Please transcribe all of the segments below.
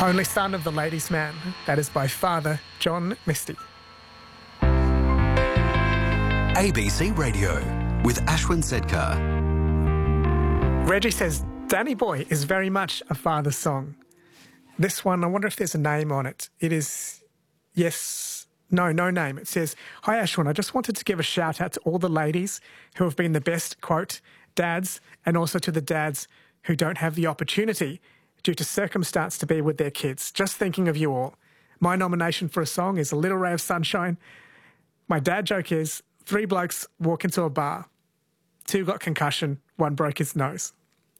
Only son of the ladies' man. That is by Father John Misty. ABC Radio with Ashwin Sedkar. Reggie says, Danny Boy is very much a father's song. This one, I wonder if there's a name on it. It is, no name. It says, hi Ashwin, I just wanted to give a shout out to all the ladies who have been the best, quote, dads, and also to the dads who don't have the opportunity due to circumstance to be with their kids. Just thinking of you all. My nomination for a song is A Little Ray of Sunshine. My dad joke is 3 blokes walk into a bar. 2 got concussion, 1 broke his nose.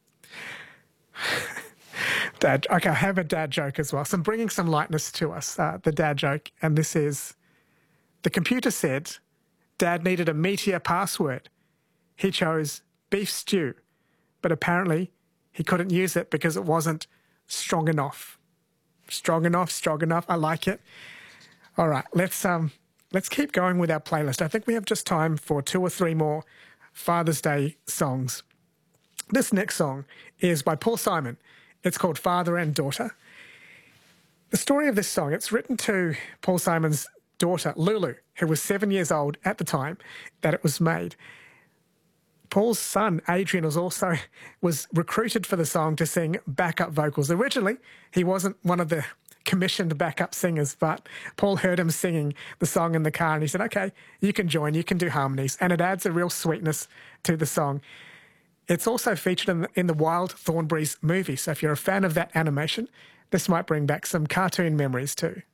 Dad, okay, I have a dad joke as well. So I'm bringing some lightness to us, the dad joke. And this is, the computer said Dad needed a meatier password. He chose beef stew, but apparently he couldn't use it because it wasn't strong enough. Strong enough. I like it. All right, let's keep going with our playlist. I think we have just time for 2 or 3 more Father's Day songs. This next song is by Paul Simon. It's called Father and Daughter. The story of this song, it's written to Paul Simon's daughter, Lulu, who was 7 years old at the time that it was made. Paul's son, Adrian, was recruited for the song to sing backup vocals. Originally, he wasn't one of the commissioned backup singers, but Paul heard him singing the song in the car and he said, okay, you can join, you can do harmonies. And it adds a real sweetness to the song. It's also featured in the Wild Thornberrys movie. So if you're a fan of that animation, this might bring back some cartoon memories too.